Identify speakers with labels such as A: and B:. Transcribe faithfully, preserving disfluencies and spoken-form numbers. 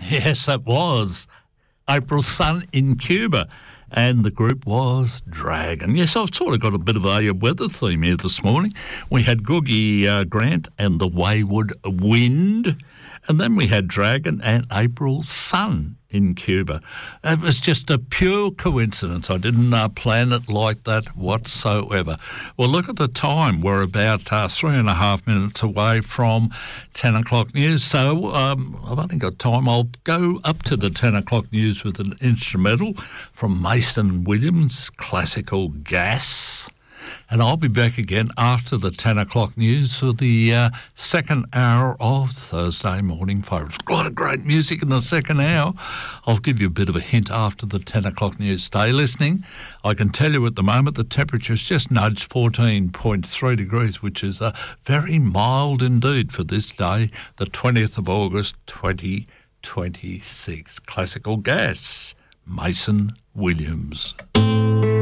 A: Yes, it was. April Sun in Cuba. And the group was Dragon. Yes, I've sort of got a bit of a weather theme here this morning. We had Googie uh, Grant and the Wayward Wind. And then we had Dragon and April Sun in Cuba. It was just a pure coincidence. I didn't uh, plan it like that whatsoever. Well, look at the time. We're about uh, three and a half minutes away from ten o'clock news. So um, I've only got time. I'll go up to the ten o'clock news with an instrumental from Mason Williams, Classical Gas. And I'll be back again after the ten o'clock news for the uh, second hour of Thursday Morning Favourites. A lot of great music in the second hour. I'll give you a bit of a hint after the ten o'clock news. Stay listening. I can tell you at the moment the temperature's just nudged fourteen point three degrees, which is uh, very mild indeed for this day, the twentieth of August, twenty twenty-six. Classical Gas, Mason Williams.